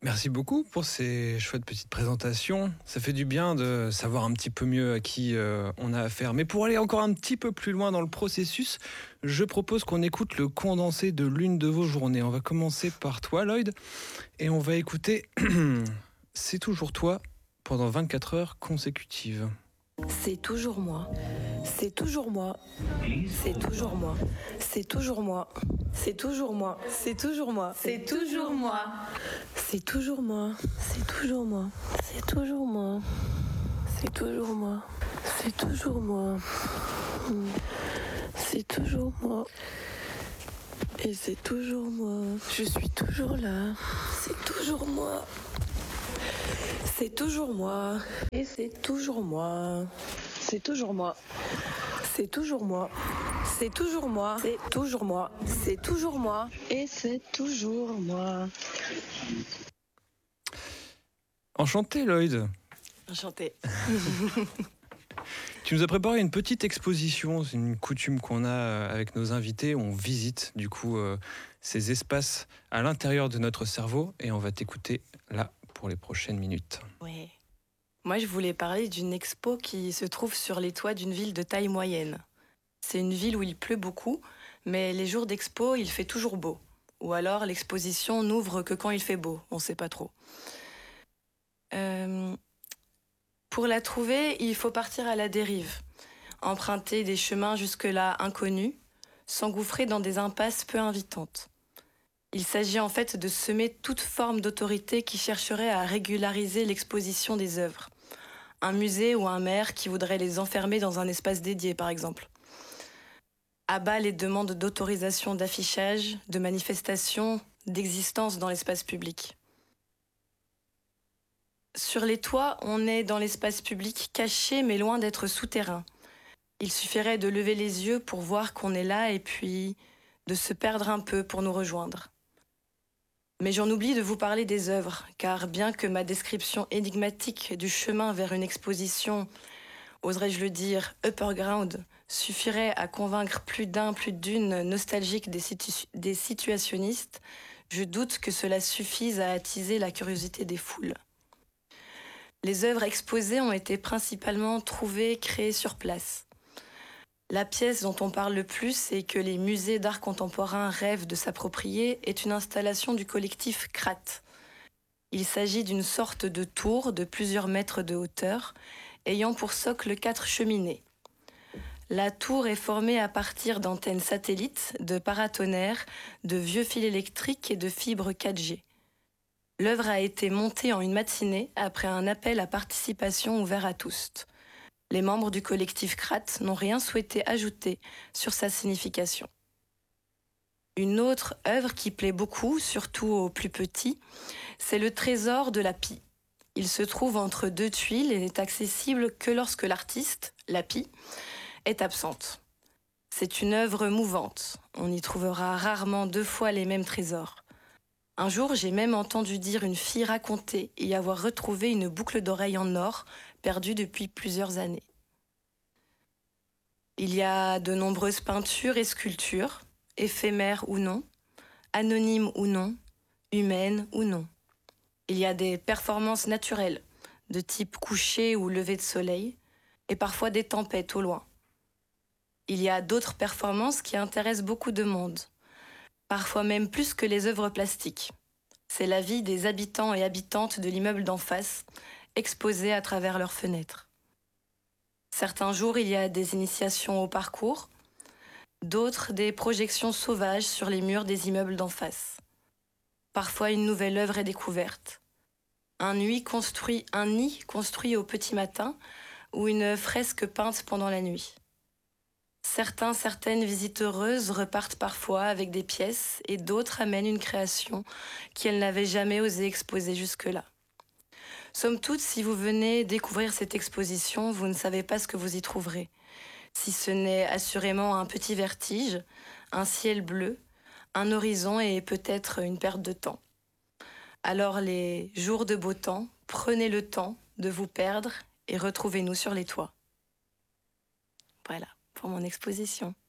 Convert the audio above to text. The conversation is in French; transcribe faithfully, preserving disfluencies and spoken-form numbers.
Merci beaucoup pour ces chouettes petites présentations. Ça fait du bien de savoir un petit peu mieux à qui euh, on a affaire. Mais pour aller encore un petit peu plus loin dans le processus, je propose qu'on écoute le condensé de l'une de vos journées. On va commencer par toi, Lloyd, et on va écouter C'est toujours toi pendant vingt-quatre heures consécutives. C'est toujours moi. C'est toujours moi. C'est toujours moi. C'est toujours moi. C'est toujours moi. C'est toujours moi. C'est toujours moi. C'est toujours moi. C'est toujours moi. C'est toujours moi. C'est toujours moi. C'est toujours moi. C'est toujours moi. Et c'est toujours moi. Je suis toujours là. C'est toujours moi. C'est toujours moi. Et c'est toujours moi. C'est toujours moi. C'est toujours moi. C'est toujours moi. C'est toujours moi. C'est toujours moi. Et c'est toujours moi. Enchanté, Lloyd. Enchanté. Tu nous as préparé une petite exposition, c'est une coutume qu'on a avec nos invités. On visite du coup euh, ces espaces à l'intérieur de notre cerveau et on va t'écouter là pour les prochaines minutes. Oui. Moi, je voulais parler d'une expo qui se trouve sur les toits d'une ville de taille moyenne. C'est une ville où il pleut beaucoup, mais les jours d'expo, il fait toujours beau. Ou alors l'exposition n'ouvre que quand il fait beau, on ne sait pas trop. Euh... Pour la trouver, il faut partir à la dérive, emprunter des chemins jusque-là inconnus, s'engouffrer dans des impasses peu invitantes. Il s'agit en fait de semer toute forme d'autorité qui chercherait à régulariser l'exposition des œuvres. Un musée ou un maire qui voudrait les enfermer dans un espace dédié, par exemple. À bas les demandes d'autorisation d'affichage, de manifestation, d'existence dans l'espace public. Sur les toits, on est dans l'espace public caché mais loin d'être souterrain. Il suffirait de lever les yeux pour voir qu'on est là et puis de se perdre un peu pour nous rejoindre. Mais j'en oublie de vous parler des œuvres, car bien que ma description énigmatique du chemin vers une exposition, oserais-je le dire, upper ground, suffirait à convaincre plus d'un, plus d'une nostalgique des, situ- des situationnistes, je doute que cela suffise à attiser la curiosité des foules. Les œuvres exposées ont été principalement trouvées, créées sur place. La pièce dont on parle le plus et que les musées d'art contemporain rêvent de s'approprier est une installation du collectif C R A T. Il s'agit d'une sorte de tour de plusieurs mètres de hauteur, ayant pour socle quatre cheminées. La tour est formée à partir d'antennes satellites, de paratonnerres, de vieux fils électriques et de fibres quatre G. L'œuvre a été montée en une matinée après un appel à participation ouvert à tous. Les membres du collectif C R A T n'ont rien souhaité ajouter sur sa signification. Une autre œuvre qui plaît beaucoup, surtout aux plus petits, c'est le trésor de la pie. Il se trouve entre deux tuiles et n'est accessible que lorsque l'artiste, la pie, est absente. C'est une œuvre mouvante. On y trouvera rarement deux fois les mêmes trésors. Un jour, j'ai même entendu dire une fille raconter y avoir retrouvé une boucle d'oreille en or perdue depuis plusieurs années. Il y a de nombreuses peintures et sculptures, éphémères ou non, anonymes ou non, humaines ou non. Il y a des performances naturelles, de type coucher ou lever de soleil, et parfois des tempêtes au loin. Il y a d'autres performances qui intéressent beaucoup de monde, parfois même plus que les œuvres plastiques. C'est la vie des habitants et habitantes de l'immeuble d'en face, exposée à travers leurs fenêtres. Certains jours, il y a des initiations au parcours, d'autres des projections sauvages sur les murs des immeubles d'en face. Parfois, une nouvelle œuvre est découverte. Un nid construit, un nid construit au petit matin ou une fresque peinte pendant la nuit. Certains, certaines visiteuses repartent parfois avec des pièces et d'autres amènent une création qu'elles n'avaient jamais osé exposer jusque-là. Somme toute, si vous venez découvrir cette exposition, vous ne savez pas ce que vous y trouverez. Si ce n'est assurément un petit vertige, un ciel bleu, un horizon et peut-être une perte de temps. Alors les jours de beau temps, prenez le temps de vous perdre et retrouvez-nous sur les toits. Voilà. Pour mon exposition.